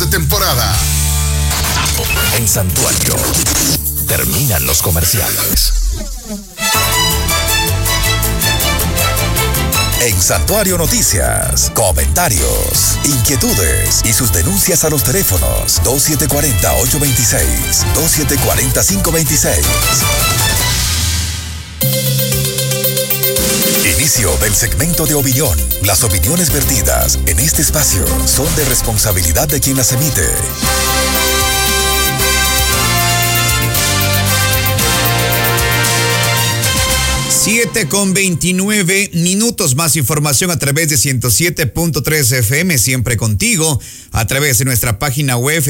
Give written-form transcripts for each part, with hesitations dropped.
de temporada. En Santuario, terminan los comerciales. En Santuario Noticias, comentarios, inquietudes y sus denuncias a los teléfonos 2740-826, 2740-526. Inicio del segmento de opinión. Las opiniones vertidas en este espacio son de responsabilidad de quien las emite. 7:29 más información a través de 107.3 FM, siempre contigo, a través de nuestra página web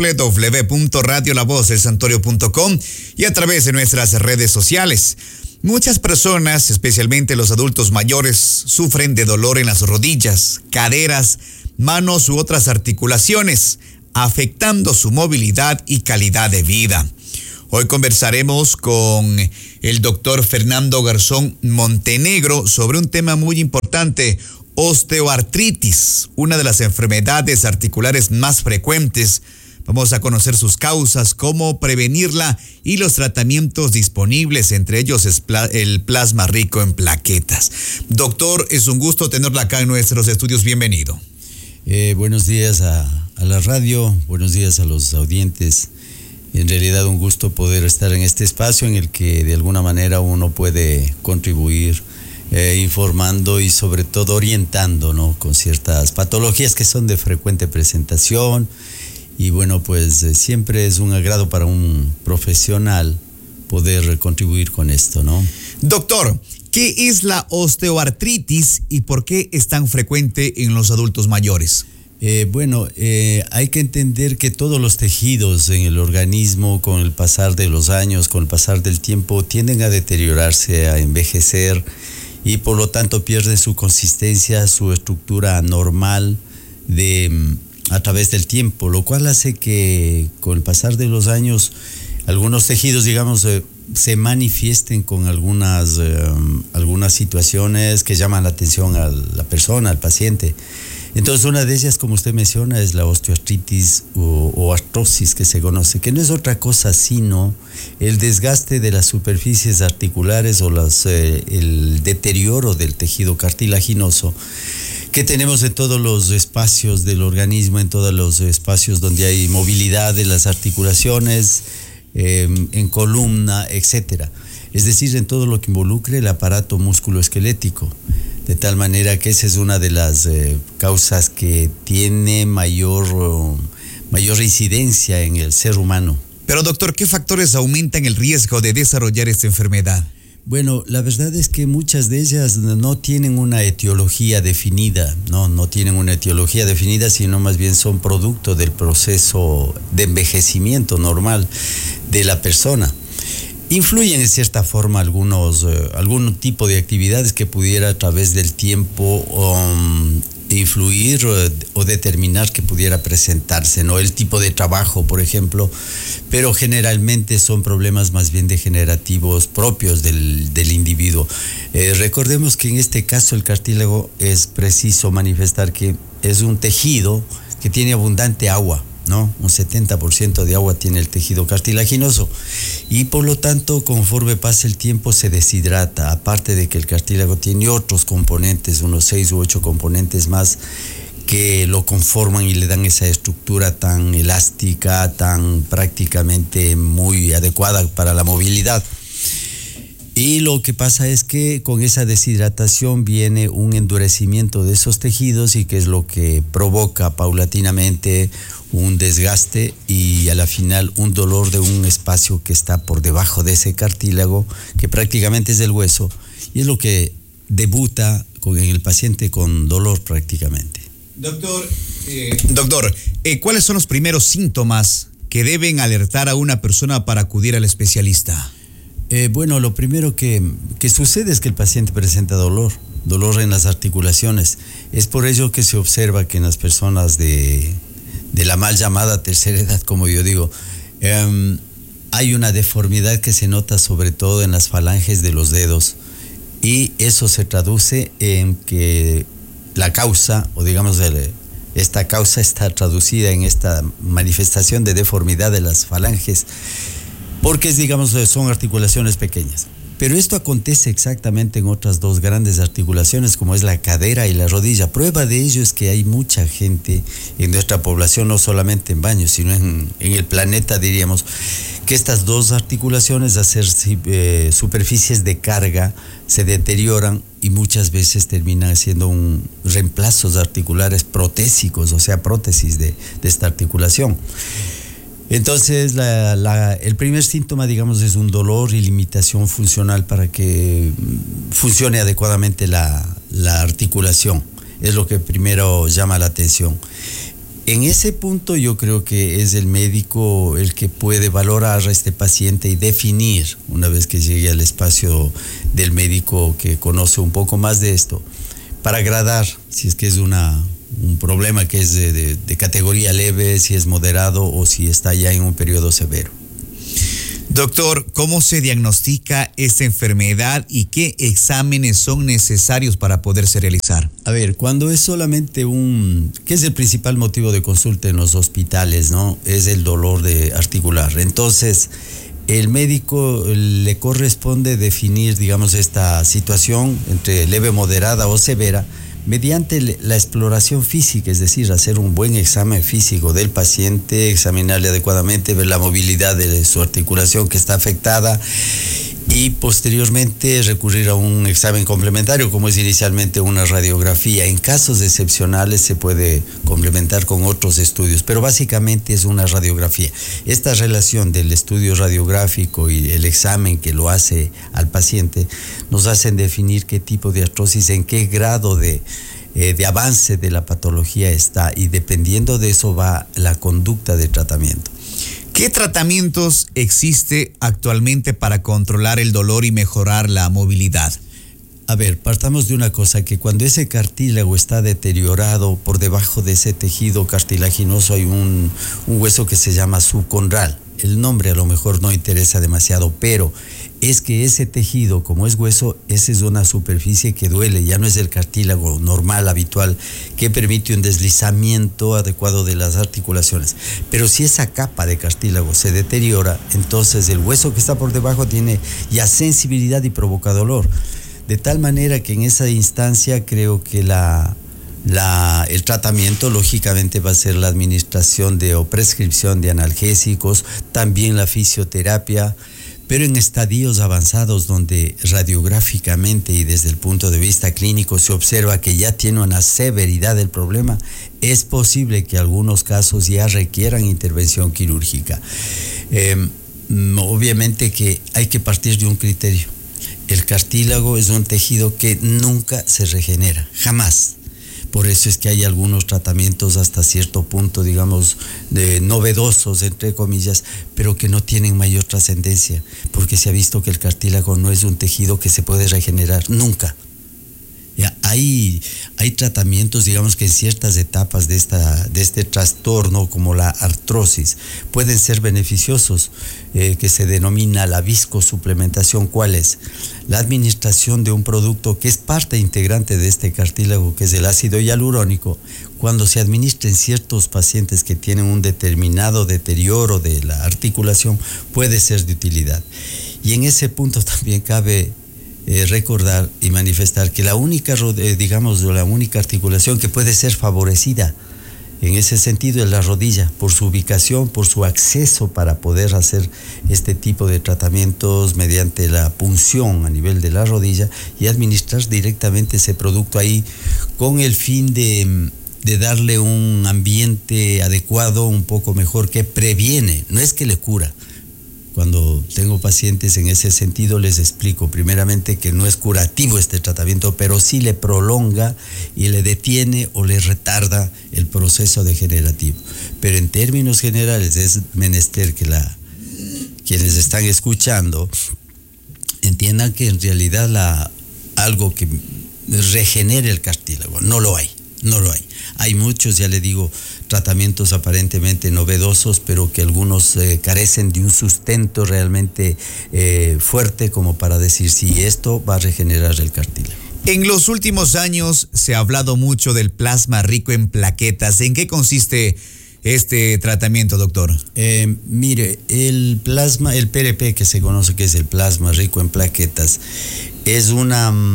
www.radiolavozelsantuario.com y a través de nuestras redes sociales. Muchas personas, especialmente los adultos mayores, sufren de dolor en las rodillas, caderas, manos u otras articulaciones, afectando su movilidad y calidad de vida. Hoy conversaremos con el doctor Fernando Garzón Montenegro sobre un tema muy importante, osteoartritis, una de las enfermedades articulares más frecuentes. Vamos a conocer sus causas, cómo prevenirla y los tratamientos disponibles, entre ellos el plasma rico en plaquetas. Doctor, es un gusto tenerla acá en nuestros estudios. Bienvenido. Buenos días a la radio, buenos días a los audientes. En realidad un gusto poder estar en este espacio en el que de alguna manera uno puede contribuir informando y sobre todo orientando, ¿no?, con ciertas patologías que son de frecuente presentación. Y bueno, pues siempre es un agrado para un profesional poder contribuir con esto, ¿no? Doctor, ¿qué es la osteoartritis y por qué es tan frecuente en los adultos mayores? Hay que entender que todos los tejidos en el organismo, con el pasar de los años, con el pasar del tiempo, tienden a deteriorarse, a envejecer y por lo tanto pierden su consistencia, su estructura normal a través del tiempo, lo cual hace que con el pasar de los años algunos tejidos, digamos, se manifiesten con algunas situaciones que llaman la atención a la persona, al paciente. Entonces, una de ellas, como usted menciona, es la osteoartritis o artrosis, que se conoce, que no es otra cosa sino el desgaste de las superficies articulares o el deterioro del tejido cartilaginoso que tenemos en todos los espacios del organismo, en todos los espacios donde hay movilidad de las articulaciones, en columna, etcétera. Es decir, en todo lo que involucre el aparato musculoesquelético. De tal manera que esa es una de las causas que tiene mayor incidencia en el ser humano. Pero doctor, ¿qué factores aumentan el riesgo de desarrollar esta enfermedad? Bueno, la verdad es que muchas de ellas no tienen una etiología definida, no tienen una etiología definida, sino más bien son producto del proceso de envejecimiento normal de la persona. Influyen en cierta forma algún tipo de actividades que pudiera a través del tiempo influir o determinar que pudiera presentarse, ¿no? El tipo de trabajo, por ejemplo, pero generalmente son problemas más bien degenerativos propios del individuo. Recordemos que en este caso el cartílago es preciso manifestar que es un tejido que tiene abundante agua, ¿no? Un 70% de agua tiene el tejido cartilaginoso y por lo tanto conforme pasa el tiempo se deshidrata, aparte de que el cartílago tiene otros componentes, unos 6 u 8 componentes más que lo conforman y le dan esa estructura tan elástica, tan prácticamente muy adecuada para la movilidad. Y lo que pasa es que con esa deshidratación viene un endurecimiento de esos tejidos y que es lo que provoca paulatinamente un desgaste y a la final un dolor de un espacio que está por debajo de ese cartílago, que prácticamente es el hueso, y es lo que debuta en el paciente con dolor prácticamente. Doctor, ¿cuáles son los primeros síntomas que deben alertar a una persona para acudir al especialista? Lo primero que sucede es que el paciente presenta dolor en las articulaciones. Es por ello que se observa que en las personas de la mal llamada tercera edad, como yo digo, hay una deformidad que se nota sobre todo en las falanges de los dedos y eso se traduce en que la causa o digamos esta causa está traducida en esta manifestación de deformidad de las falanges, porque son articulaciones pequeñas. Pero esto acontece exactamente en otras dos grandes articulaciones, como es la cadera y la rodilla. Prueba de ello es que hay mucha gente en nuestra población, no solamente en Baños, sino en el planeta, diríamos, que estas dos articulaciones, hacer superficies de carga, se deterioran y muchas veces terminan haciendo reemplazos articulares protésicos, o sea, prótesis de esta articulación. Entonces, el primer síntoma, digamos, es un dolor y limitación funcional para que funcione adecuadamente la articulación. Es lo que primero llama la atención. En ese punto yo creo que es el médico el que puede valorar a este paciente y definir, una vez que llegue al espacio del médico que conoce un poco más de esto, para gradar si es que es un problema que es de categoría leve, si es moderado o si está ya en un periodo severo. Doctor, ¿cómo se diagnostica esta enfermedad y qué exámenes son necesarios para poderse realizar? A ver, cuando es solamente ¿qué es el principal motivo de consulta en los hospitales, no? Es el dolor articular. Entonces, el médico le corresponde definir, digamos, esta situación entre leve, moderada o severa mediante la exploración física, es decir, hacer un buen examen físico del paciente, examinarle adecuadamente, ver la movilidad de su articulación que está afectada y posteriormente recurrir a un examen complementario, como es inicialmente una radiografía. En casos excepcionales se puede complementar con otros estudios, pero básicamente es una radiografía. Esta relación del estudio radiográfico y el examen que lo hace al paciente nos hacen definir qué tipo de artrosis, en qué grado de avance de la patología está, y dependiendo de eso va la conducta de tratamiento. ¿Qué tratamientos existe actualmente para controlar el dolor y mejorar la movilidad? A ver, partamos de una cosa, que cuando ese cartílago está deteriorado, por debajo de ese tejido cartilaginoso hay un hueso que se llama subconral. El nombre a lo mejor no interesa demasiado, pero es que ese tejido, como es hueso, esa es una superficie que duele, ya no es el cartílago normal, habitual, que permite un deslizamiento adecuado de las articulaciones. Pero si esa capa de cartílago se deteriora, entonces el hueso que está por debajo tiene ya sensibilidad y provoca dolor. De tal manera que en esa instancia creo que el tratamiento lógicamente va a ser la administración o prescripción de analgésicos, también la fisioterapia, pero en estadios avanzados donde radiográficamente y desde el punto de vista clínico se observa que ya tiene una severidad del problema, es posible que algunos casos ya requieran intervención quirúrgica. Obviamente que hay que partir de un criterio. El cartílago es un tejido que nunca se regenera, jamás. Por eso es que hay algunos tratamientos hasta cierto punto, digamos, novedosos, entre comillas, pero que no tienen mayor trascendencia, porque se ha visto que el cartílago no es un tejido que se puede regenerar nunca. Ya, hay tratamientos, digamos, que en ciertas etapas de este trastorno, como la artrosis, pueden ser beneficiosos, que se denomina la viscosuplementación. ¿Cuál es? La administración de un producto que es parte integrante de este cartílago, que es el ácido hialurónico. Cuando se administra en ciertos pacientes que tienen un determinado deterioro de la articulación, puede ser de utilidad. Y en ese punto también cabe recordar y manifestar que la única articulación que puede ser favorecida en ese sentido es la rodilla, por su ubicación, por su acceso para poder hacer este tipo de tratamientos mediante la punción a nivel de la rodilla y administrar directamente ese producto ahí con el fin de darle un ambiente adecuado, un poco mejor, que previene, no es que le cura. Cuando tengo pacientes en ese sentido les explico primeramente que no es curativo este tratamiento, pero sí le prolonga y le detiene o le retarda el proceso degenerativo. Pero en términos generales es menester que quienes están escuchando entiendan que en realidad algo que regenere el cartílago no lo hay. Hay muchos, ya le digo, tratamientos aparentemente novedosos, pero que algunos carecen de un sustento realmente fuerte como para decir si esto va a regenerar el cartílago. En los últimos años se ha hablado mucho del plasma rico en plaquetas. ¿En qué consiste este tratamiento, doctor? Mire, el plasma, el PRP, que se conoce que es el plasma rico en plaquetas, es un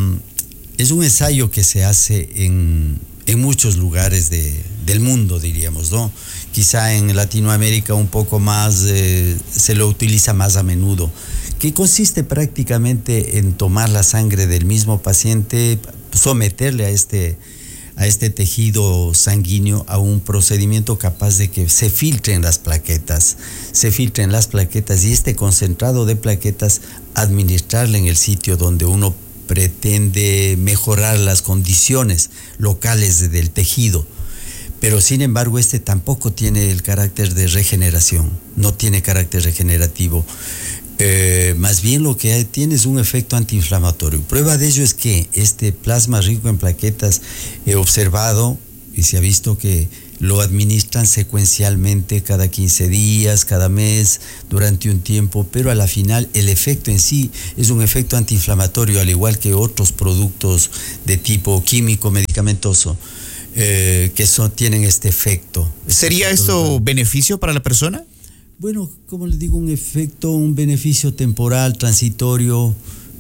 ensayo que se hace en muchos lugares del mundo, diríamos, ¿no? Quizá en Latinoamérica un poco más, se lo utiliza más a menudo, que consiste prácticamente en tomar la sangre del mismo paciente, someterle a este tejido sanguíneo a un procedimiento capaz de que se filtren las plaquetas y este concentrado de plaquetas administrarle en el sitio donde uno pretende mejorar las condiciones locales del tejido. Pero sin embargo este tampoco tiene el carácter de regeneración, no tiene carácter regenerativo. Más bien lo que tiene es un efecto antiinflamatorio. Prueba de ello es que este plasma rico en plaquetas he observado y se ha visto que lo administran secuencialmente cada 15 días, cada mes, durante un tiempo, pero a la final el efecto en sí es un efecto antiinflamatorio, al igual que otros productos de tipo químico, medicamentoso, que tienen este efecto. ¿Sería esto beneficio para la persona? Bueno, como les digo, un beneficio temporal, transitorio,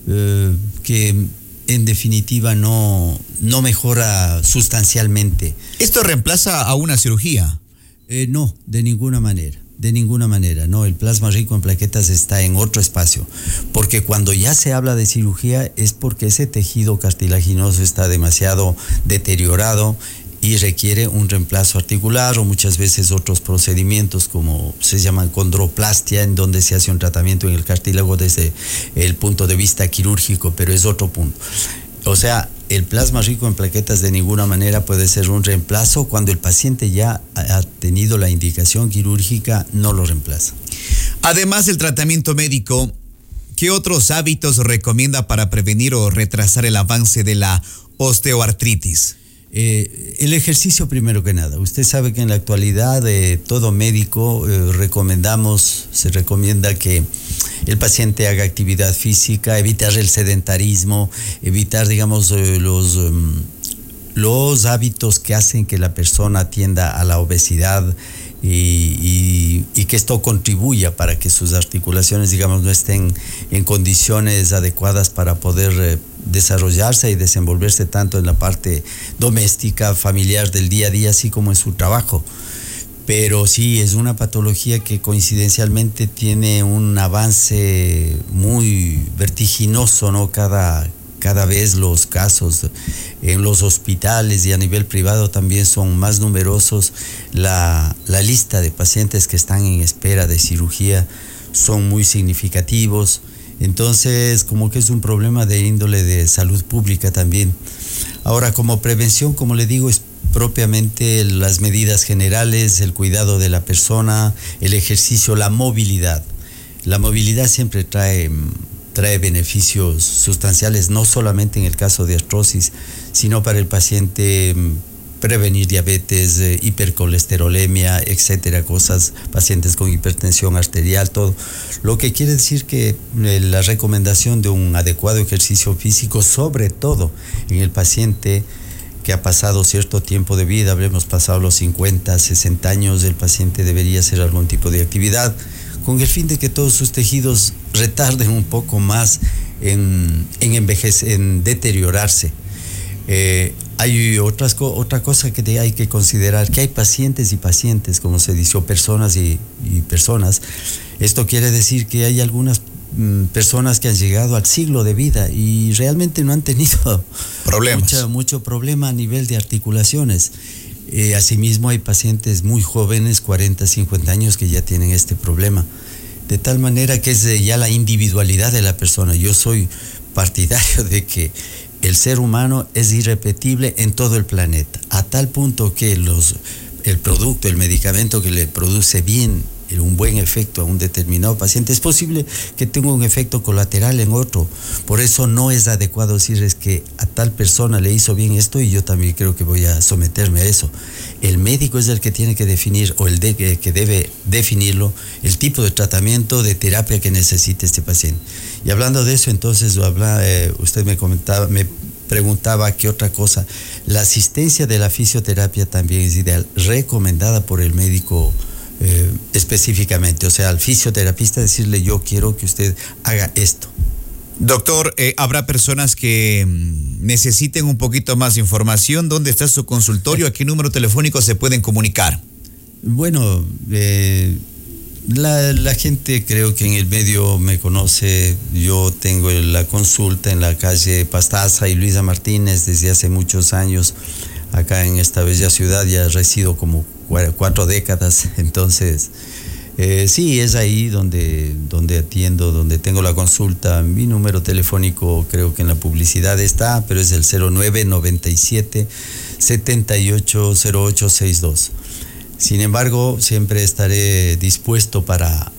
que en definitiva no mejora sustancialmente. ¿Esto reemplaza a una cirugía? No, de ninguna manera. No, el plasma rico en plaquetas está en otro espacio, porque cuando ya se habla de cirugía es porque ese tejido cartilaginoso está demasiado deteriorado y requiere un reemplazo articular o muchas veces otros procedimientos como se llaman condroplastia, en donde se hace un tratamiento en el cartílago desde el punto de vista quirúrgico, pero es otro punto. O sea, el plasma rico en plaquetas de ninguna manera puede ser un reemplazo. Cuando el paciente ya ha tenido la indicación quirúrgica, no lo reemplaza. Además del tratamiento médico, ¿qué otros hábitos recomienda para prevenir o retrasar el avance de la osteoartritis? El ejercicio primero que nada. Usted sabe que en la actualidad todo médico se recomienda que el paciente haga actividad física, evitar el sedentarismo, evitar, digamos, los hábitos que hacen que la persona tienda a la obesidad y que esto contribuya para que sus articulaciones, digamos, no estén en condiciones adecuadas para poder desarrollarse y desenvolverse tanto en la parte doméstica, familiar del día a día, así como en su trabajo. Pero sí, es una patología que coincidencialmente tiene un avance muy vertiginoso, ¿no? Cada vez los casos en los hospitales y a nivel privado también son más numerosos. La lista de pacientes que están en espera de cirugía son muy significativos. Entonces, como que es un problema de índole de salud pública también. Ahora, como prevención, como le digo, es propiamente las medidas generales, el cuidado de la persona, el ejercicio, la movilidad. La movilidad siempre trae beneficios sustanciales, no solamente en el caso de artrosis, sino para el paciente prevenir diabetes, hipercolesterolemia, etcétera, pacientes con hipertensión arterial, todo. Lo que quiere decir que la recomendación de un adecuado ejercicio físico, sobre todo en el paciente que ha pasado cierto tiempo de vida, habremos pasado los 50, 60 años, el paciente debería hacer algún tipo de actividad con el fin de que todos sus tejidos retarden un poco más en envejecer, en deteriorarse. Hay otra cosa que hay que considerar, que hay pacientes y pacientes, como se dice, o personas y personas. Esto quiere decir que hay algunas personas que han llegado al siglo de vida y realmente no han tenido mucho problema a nivel de articulaciones. Asimismo hay pacientes muy jóvenes, 40, 50 años, que ya tienen este problema. De tal manera que es ya la individualidad de la persona. Yo soy partidario de que el ser humano es irrepetible en todo el planeta, a tal punto que el medicamento que le produce un buen efecto a un determinado paciente, es posible que tenga un efecto colateral en otro. Por eso no es adecuado decirles que a tal persona le hizo bien esto y yo también creo que voy a someterme a eso. El médico es el que tiene que definir, que debe definirlo, el tipo de tratamiento, de terapia que necesite este paciente. Y hablando de eso, entonces, usted me comentaba, preguntaba qué otra cosa. La asistencia de la fisioterapia también es ideal, recomendada por el médico específicamente. O sea, al fisioterapista decirle, yo quiero que usted haga esto. Doctor, ¿habrá personas que necesiten un poquito más de información? ¿Dónde está su consultorio? ¿A qué número telefónico se pueden comunicar? Bueno, la gente creo que en el medio me conoce. Yo tengo la consulta en la calle Pastaza y Luisa Martínez desde hace muchos años. Acá en esta bella ciudad ya resido como 4 décadas. Entonces, sí, es ahí donde atiendo, donde tengo la consulta. Mi número telefónico creo que en la publicidad está, pero es el 0997 780862. Sin embargo, siempre estaré dispuesto para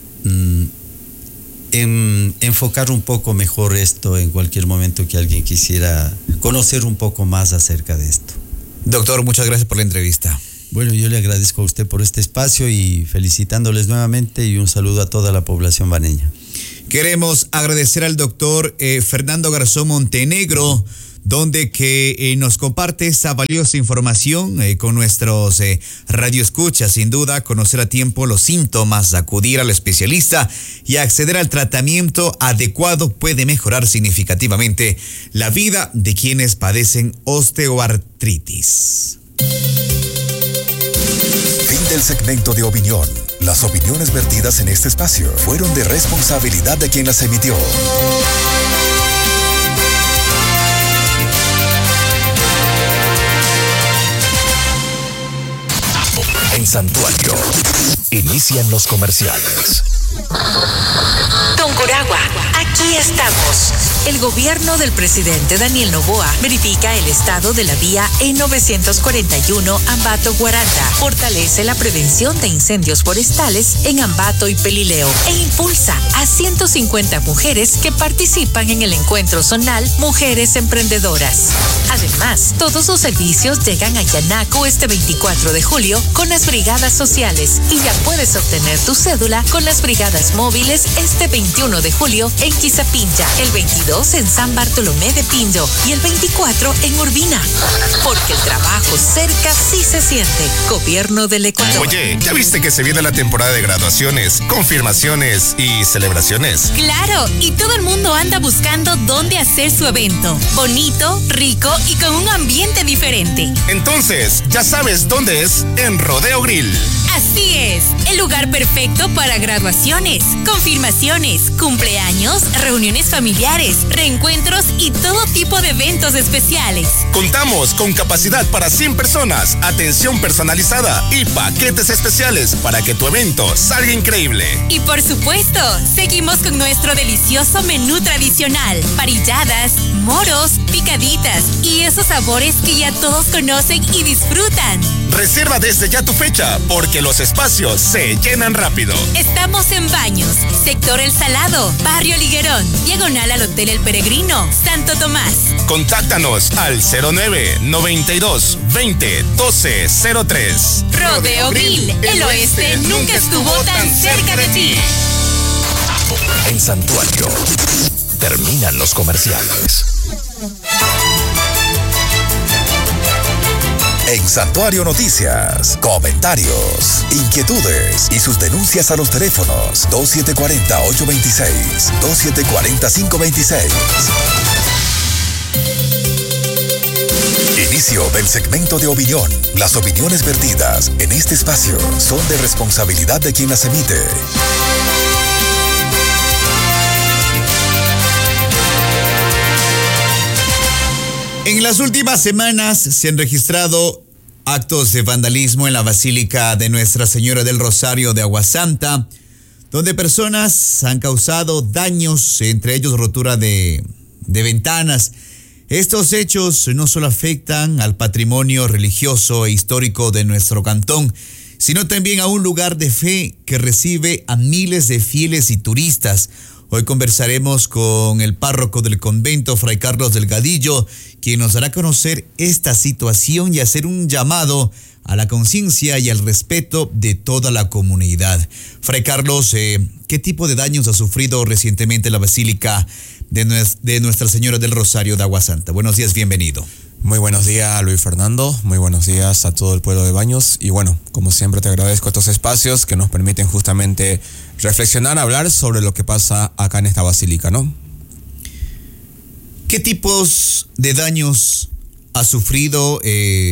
enfocar un poco mejor esto en cualquier momento que alguien quisiera conocer un poco más acerca de esto. Doctor, muchas gracias por la entrevista. Bueno, yo le agradezco a usted por este espacio y felicitándoles nuevamente y un saludo a toda la población baneña. Queremos agradecer al doctor Fernando Garzón Montenegro, donde que nos comparte esa valiosa información con nuestros radioescuchas. Sin duda, conocer a tiempo los síntomas, acudir al especialista y acceder al tratamiento adecuado puede mejorar significativamente la vida de quienes padecen osteoartritis. Fin del segmento de opinión. Las opiniones vertidas en este espacio fueron de responsabilidad de quien las emitió. En Santuario, inician los comerciales. Tungurahua, aquí estamos. El gobierno del presidente Daniel Noboa verifica el estado de la vía E941 Ambato-Guaranda, fortalece la prevención de incendios forestales en Ambato y Pelileo e impulsa a 150 mujeres que participan en el encuentro zonal Mujeres Emprendedoras. Además, todos los servicios llegan a Yanaco este 24 de julio con las brigadas sociales y ya puedes obtener tu cédula con las brigadas móviles este 21 de julio en Quizapincha, el 22 en San Bartolomé de Pindo y el 24 en Urbina. Porque el trabajo cerca sí se siente. Gobierno del Ecuador. Oye, ¿ya viste que se viene la temporada de graduaciones, confirmaciones y celebraciones? Claro, y todo el mundo anda buscando dónde hacer su evento. Bonito, rico y con un ambiente diferente. Entonces, ya sabes dónde es, en Rodeo Grill. Así es, el lugar perfecto para graduaciones, confirmaciones, cumpleaños, reuniones familiares, reencuentros y todo tipo de eventos especiales. Contamos con capacidad para 100 personas, atención personalizada y paquetes especiales para que tu evento salga increíble. Y por supuesto, seguimos con nuestro delicioso menú tradicional, parilladas, moros, picaditas y esos sabores que ya todos conocen y disfrutan. Reserva desde ya tu fecha, porque los espacios se llenan rápido. Estamos en Baños, sector El Salado, barrio Liguerón, diagonal al Hotel El Peregrino, Santo Tomás. Contáctanos al 09-92-20-1203. Rodeo Grill, el oeste nunca estuvo tan cerca de ti. En Santuario, terminan los comerciales. En Santuario Noticias, comentarios, inquietudes y sus denuncias a los teléfonos 2740-826, 2740-526. Inicio del segmento de opinión. Las opiniones vertidas en este espacio son de responsabilidad de quien las emite. En las últimas semanas se han registrado actos de vandalismo en la Basílica de Nuestra Señora del Rosario de Aguasanta, donde personas han causado daños, entre ellos rotura de ventanas. Estos hechos no solo afectan al patrimonio religioso e histórico de nuestro cantón, sino también a un lugar de fe que recibe a miles de fieles y turistas. Hoy conversaremos con el párroco del convento, Fray Carlos Delgadillo, quien nos dará a conocer esta situación y hacer un llamado a la conciencia y al respeto de toda la comunidad. Fray Carlos, ¿qué tipo de daños ha sufrido recientemente la Basílica de Nuestra Señora del Rosario de Agua Santa? Buenos días, bienvenido. Muy buenos días, Luis Fernando. Muy buenos días a todo el pueblo de Baños. Y bueno, como siempre te agradezco estos espacios que nos permiten justamente reflexionar, hablar sobre lo que pasa acá en esta basílica, ¿no? ¿Qué tipos de daños ha sufrido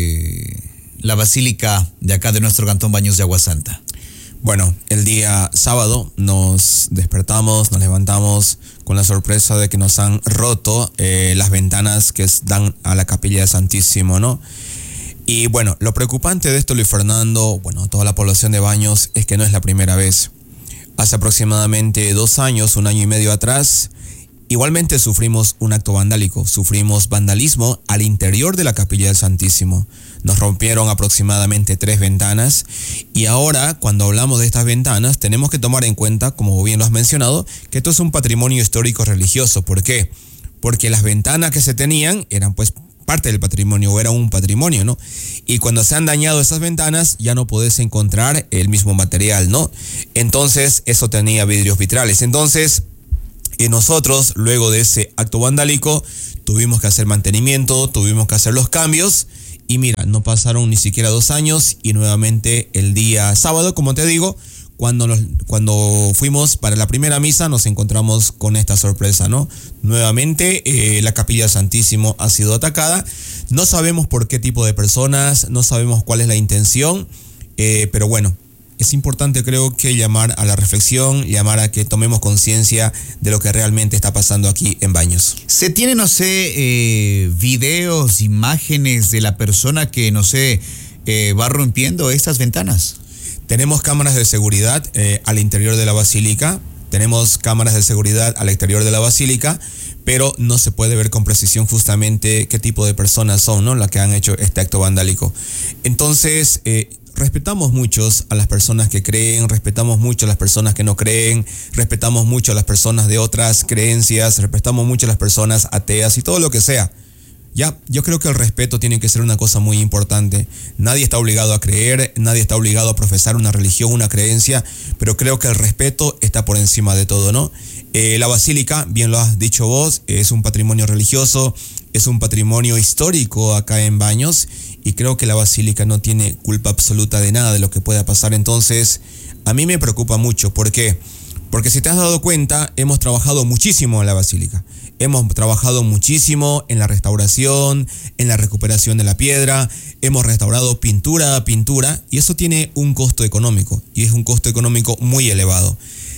la basílica de acá de nuestro cantón Baños de Agua Santa? Bueno, el día sábado nos despertamos, nos levantamos con la sorpresa de que nos han roto las ventanas que dan a la capilla del Santísimo, ¿no? Y bueno, lo preocupante de esto, Luis Fernando, bueno, toda la población de Baños, es que no es la primera vez. Hace aproximadamente 2 años, 1 año y medio atrás, igualmente sufrimos un acto vandálico, sufrimos vandalismo al interior de la capilla del Santísimo. Nos rompieron aproximadamente 3 ventanas y ahora cuando hablamos de estas ventanas tenemos que tomar en cuenta, como bien lo has mencionado, que esto es un patrimonio histórico religioso. ¿Por qué? Porque las ventanas que se tenían eran pues parte del patrimonio o era un patrimonio, ¿no? Y cuando se han dañado esas ventanas ya no podés encontrar el mismo material, ¿no? Entonces eso tenía vidrios vitrales. Entonces nosotros, luego de ese acto vandálico, tuvimos que hacer mantenimiento, tuvimos que hacer los cambios y mira, no pasaron ni siquiera 2 años y nuevamente el día sábado, como te digo, cuando fuimos para la primera misa nos encontramos con esta sorpresa, ¿no? Nuevamente la capilla del Santísimo ha sido atacada. No sabemos por qué tipo de personas, no sabemos cuál es la intención, pero bueno, es importante creo que llamar a la reflexión, llamar a que tomemos conciencia de lo que realmente está pasando aquí en Baños. ¿Se tiene, no sé, videos, imágenes de la persona que, no sé, va rompiendo estas ventanas? Tenemos cámaras de seguridad al interior de la basílica, tenemos cámaras de seguridad al exterior de la basílica, pero no se puede ver con precisión justamente qué tipo de personas son, ¿no?, las que han hecho este acto vandálico. Entonces, respetamos mucho a las personas que creen, respetamos mucho a las personas que no creen, respetamos mucho a las personas de otras creencias, respetamos mucho a las personas ateas y todo lo que sea. Ya, yo creo que el respeto tiene que ser una cosa muy importante. Nadie está obligado a creer, nadie está obligado a profesar una religión, una creencia, pero creo que el respeto está por encima de todo, ¿no? La basílica, bien lo has dicho vos, es un patrimonio religioso, es un patrimonio histórico acá en Baños y creo que la basílica no tiene culpa absoluta de nada de lo que pueda pasar. Entonces, a mí me preocupa mucho. ¿Por qué? Porque si te has dado cuenta, hemos trabajado muchísimo en la basílica. Hemos trabajado muchísimo en la restauración, en la recuperación de la piedra, hemos restaurado pintura a pintura y eso tiene un costo económico y es un costo económico muy elevado.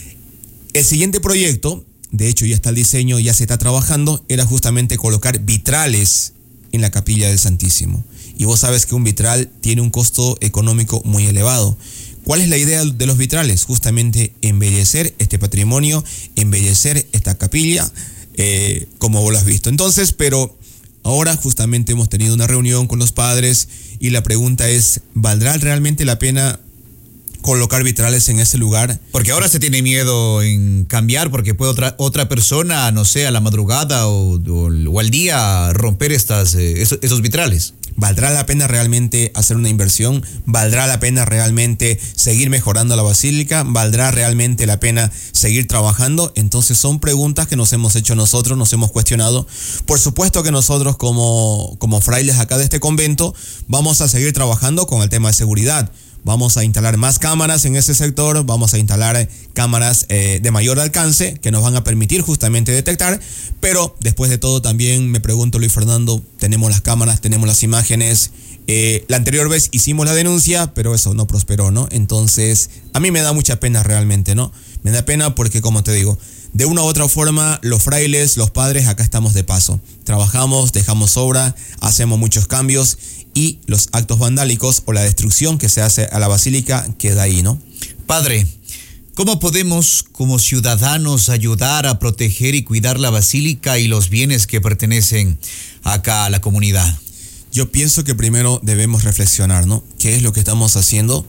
El siguiente proyecto, de hecho ya está el diseño, ya se está trabajando, era justamente colocar vitrales en la capilla del Santísimo. Y vos sabes que un vitral tiene un costo económico muy elevado. ¿Cuál es la idea de los vitrales? Justamente embellecer este patrimonio, embellecer esta capilla, como vos lo has visto. Entonces, pero ahora justamente hemos tenido una reunión con los padres y la pregunta es, ¿valdrá realmente la pena colocar vitrales en ese lugar? Porque ahora se tiene miedo en cambiar porque puede otra persona, no sé, a la madrugada o al día romper esos vitrales. ¿Valdrá la pena realmente hacer una inversión? ¿Valdrá la pena realmente seguir mejorando la basílica? ¿Valdrá realmente la pena seguir trabajando? Entonces son preguntas que nos hemos hecho nosotros, nos hemos cuestionado. Por supuesto que nosotros como frailes acá de este convento vamos a seguir trabajando con el tema de seguridad. Vamos a instalar más cámaras en ese sector, vamos a instalar cámaras de mayor alcance que nos van a permitir justamente detectar, pero después de todo también me pregunto, Luis Fernando, tenemos las cámaras, tenemos las imágenes, la anterior vez hicimos la denuncia, pero eso no prosperó, ¿no? Entonces, a mí me da mucha pena realmente, ¿no? Me da pena porque, como te digo, de una u otra forma, los frailes, los padres, acá estamos de paso. Trabajamos, dejamos obra, hacemos muchos cambios y los actos vandálicos o la destrucción que se hace a la basílica queda ahí, ¿no? Padre, ¿cómo podemos como ciudadanos ayudar a proteger y cuidar la basílica y los bienes que pertenecen acá a la comunidad? Yo pienso que primero debemos reflexionar, ¿no? ¿Qué es lo que estamos haciendo?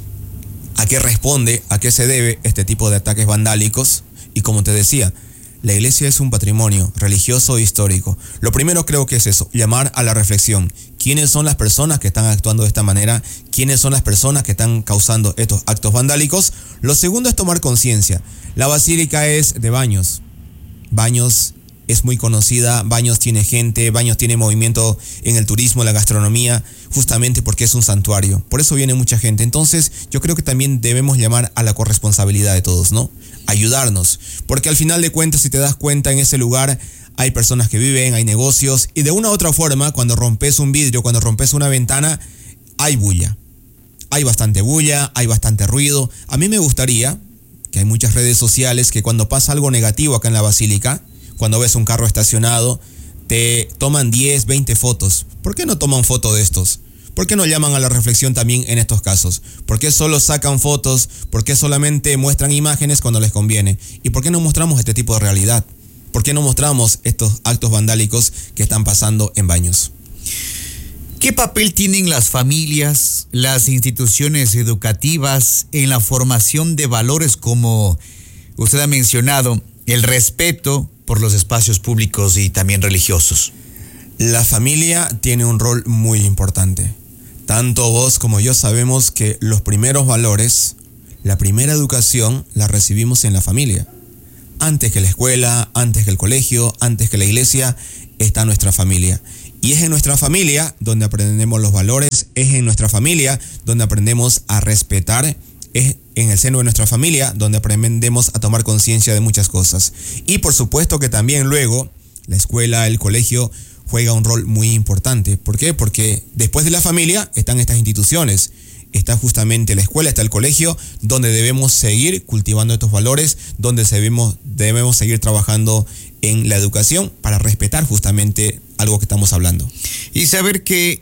¿A qué responde? ¿A qué se debe este tipo de ataques vandálicos? Y como te decía, la iglesia es un patrimonio religioso e histórico. Lo primero creo que es eso, llamar a la reflexión. quiénes son las personas que están actuando de esta manera, quiénes son las personas que están causando estos actos vandálicos. Lo segundo es tomar conciencia. La basílica es de Baños. Baños es muy conocida, Baños tiene gente, Baños tiene movimiento en el turismo, la gastronomía, justamente porque es un santuario. Por eso viene mucha gente. Entonces, yo creo que también debemos llamar a la corresponsabilidad de todos, ¿no? Ayudarnos. Porque al final de cuentas, si te das cuenta, en ese lugar hay personas que viven, hay negocios, y de una u otra forma, cuando rompes un vidrio, cuando rompes una ventana, hay bulla. Hay bastante bulla, hay bastante ruido. A mí me gustaría, que hay muchas redes sociales, que cuando pasa algo negativo acá en la basílica, cuando ves un carro estacionado, te toman 10, 20 fotos. ¿Por qué no toman foto de estos? ¿Por qué no llaman a la reflexión también en estos casos? ¿Por qué solo sacan fotos? ¿Por qué solamente muestran imágenes cuando les conviene? ¿Y por qué no mostramos este tipo de realidad? ¿Por qué no mostramos estos actos vandálicos que están pasando en Baños? ¿Qué papel tienen las familias, las instituciones educativas en la formación de valores como usted ha mencionado, el respeto por los espacios públicos y también religiosos? La familia tiene un rol muy importante. Tanto vos como yo sabemos que los primeros valores, la primera educación, la recibimos en la familia. Antes que la escuela, antes que el colegio, antes que la iglesia, está nuestra familia. Y es en nuestra familia donde aprendemos los valores, es en nuestra familia donde aprendemos a respetar, es en el seno de nuestra familia donde aprendemos a tomar conciencia de muchas cosas. Y por supuesto que también luego la escuela, el colegio juega un rol muy importante. ¿Por qué? Porque después de la familia están estas instituciones. Está justamente la escuela, está el colegio, donde debemos seguir cultivando estos valores, donde debemos seguir trabajando en la educación para respetar justamente algo que estamos hablando. Y saber que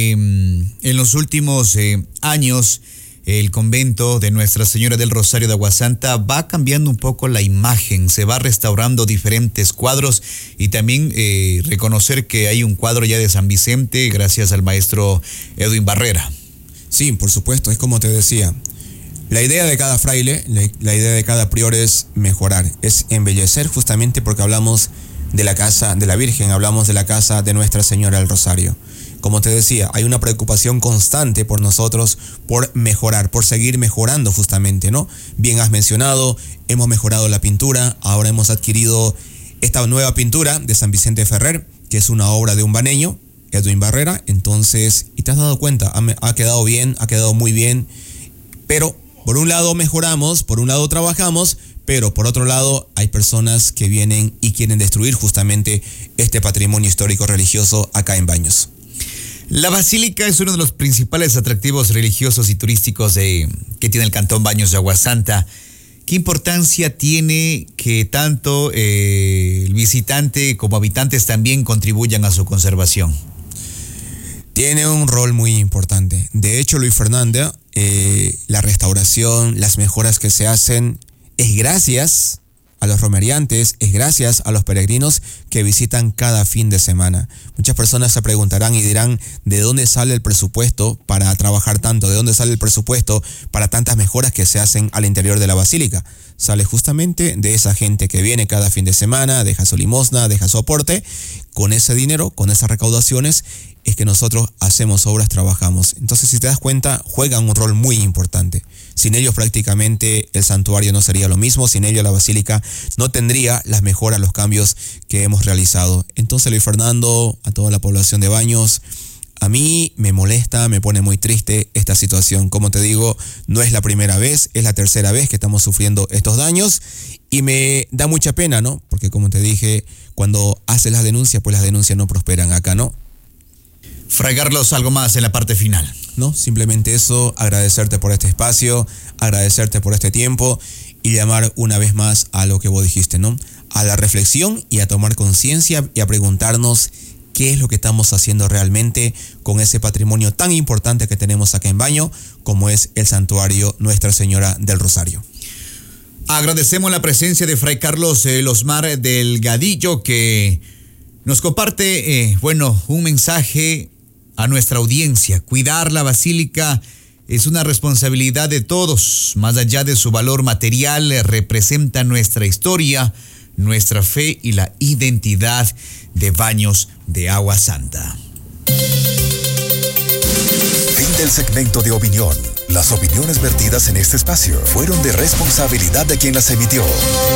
en los últimos años el convento de Nuestra Señora del Rosario de Aguasanta va cambiando un poco la imagen, se va restaurando diferentes cuadros y también reconocer que hay un cuadro ya de San Vicente gracias al maestro Edwin Barrera. Sí, por supuesto, es como te decía. La idea de cada fraile, la idea de cada prior es mejorar, es embellecer, justamente porque hablamos de la casa de la Virgen, hablamos de la casa de Nuestra Señora del Rosario. Como te decía, hay una preocupación constante por nosotros, por mejorar, por seguir mejorando justamente, ¿no? Bien has mencionado, hemos mejorado la pintura, ahora hemos adquirido esta nueva pintura de San Vicente Ferrer, que es una obra de un baneño, Edwin Barrera. Entonces, y te has dado cuenta, ha quedado bien, ha quedado muy bien, pero por un lado mejoramos, por un lado trabajamos, pero por otro lado hay personas que vienen y quieren destruir justamente este patrimonio histórico religioso acá en Baños. La basílica es uno de los principales atractivos religiosos y turísticos que tiene el Cantón Baños de Aguasanta. ¿Qué importancia tiene que tanto el visitante como habitantes también contribuyan a su conservación? Tiene un rol muy importante. De hecho, Luis Fernando, la restauración, las mejoras que se hacen, es gracias a los romeriantes, es gracias a los peregrinos que visitan cada fin de semana. Muchas personas se preguntarán y dirán, ¿de dónde sale el presupuesto para trabajar tanto? ¿De dónde sale el presupuesto para tantas mejoras que se hacen al interior de la basílica? Sale justamente de esa gente que viene cada fin de semana, deja su limosna, deja su aporte. Con ese dinero, con esas recaudaciones, es que nosotros hacemos obras, trabajamos. Entonces, si te das cuenta, juegan un rol muy importante. Sin ellos prácticamente el santuario no sería lo mismo, sin ellos la basílica no tendría las mejoras, los cambios que hemos realizado. Entonces, Luis Fernando, a toda la población de Baños, a mí me molesta, me pone muy triste esta situación. Como te digo, no es la primera vez, es la tercera vez que estamos sufriendo estos daños y me da mucha pena, ¿no? Porque como te dije, cuando haces las denuncias, pues las denuncias no prosperan acá, ¿no? Fray Carlos, algo más en la parte final. No, simplemente eso, agradecerte por este espacio, agradecerte por este tiempo y llamar una vez más a lo que vos dijiste, ¿no? A la reflexión y a tomar conciencia y a preguntarnos qué es lo que estamos haciendo realmente con ese patrimonio tan importante que tenemos acá en Baño, como es el santuario Nuestra Señora del Rosario. Agradecemos la presencia de Fray Carlos Losmar Delgadillo, que nos comparte, un mensaje a nuestra audiencia. Cuidar la basílica es una responsabilidad de todos. Más allá de su valor material, representa nuestra historia, nuestra fe y la identidad de Baños de Aguasanta. el segmento de opinión. Las opiniones vertidas en este espacio fueron de responsabilidad de quien las emitió.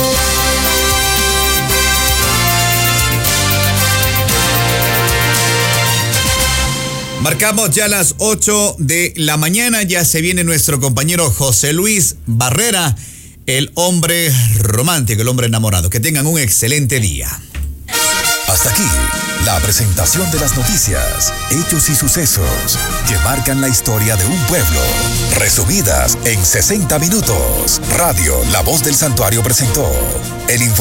Marcamos ya las 8 de la mañana, ya se viene nuestro compañero José Luis Barrera, el hombre romántico, el hombre enamorado. Que tengan un excelente día. Hasta aquí, la presentación de las noticias, hechos y sucesos que marcan la historia de un pueblo. Resumidas en 60 minutos. Radio La Voz del Santuario presentó el